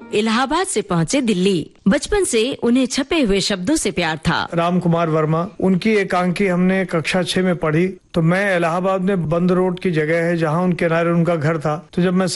इलाहाबाद से पहुँचे दिल्ली। बचपन से उन्हें छपे हुए शब्दों से प्यार था। राम कुमार वर्मा, उनकी एकांकी हमने कक्षा 6 में पढ़ी। तो मैं इलाहाबाद में बंद रोड की जगह है जहाँ उनके किनारे उनका घर था। तो जब मैं